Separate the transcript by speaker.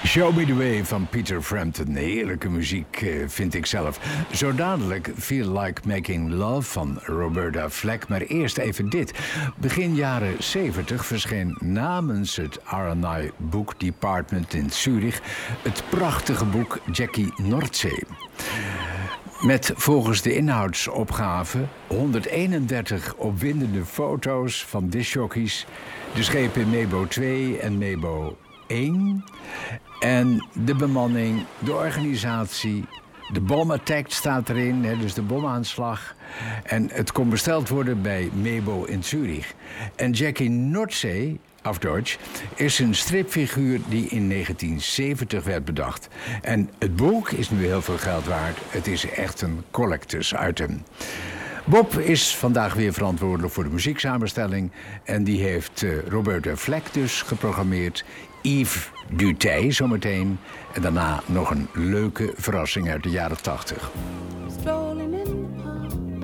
Speaker 1: Show Me The Way van Peter Frampton. Heerlijke muziek, vind ik zelf. Zo dadelijk Feel Like Making Love van Roberta Flack. Maar eerst even dit. Begin jaren 70 verscheen namens het R&I Book Department in Zurich het prachtige boek Jackie Nordsee. Met volgens de inhoudsopgave 131 opwindende foto's van discjockeys, de schepen Mebo 2 en Mebo 1... En de bemanning, de organisatie, de bomb attack staat erin, dus de bomaanslag. En het kon besteld worden bij Mebo in Zurich. En Jackie Nordsee, auf Deutsch, is een stripfiguur die in 1970 werd bedacht. En het boek is nu heel veel geld waard. Het is echt een collectors item. Bob is vandaag weer verantwoordelijk voor de muzieksamenstelling. En die heeft Roberta Flack dus geprogrammeerd. Yves Duthey zometeen. En daarna nog een leuke verrassing uit de jaren 80.
Speaker 2: Strolling in